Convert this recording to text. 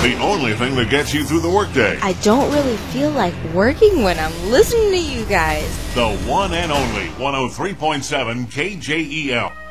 The only thing that gets you through the workday. I don't really feel like working when I'm listening to you guys. The one and only 103.7 KJEL.